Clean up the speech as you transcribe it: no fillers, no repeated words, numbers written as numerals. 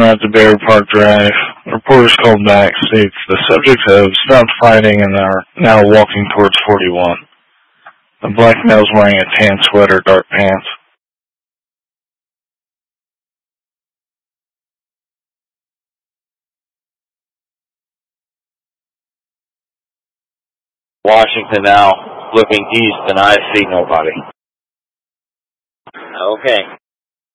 at the Bear Park Drive. Reporters called back states the subjects have stopped fighting and are now walking towards 41. The black male is wearing a tan sweater, dark pants. Washington now, looking east, and I see nobody. Okay.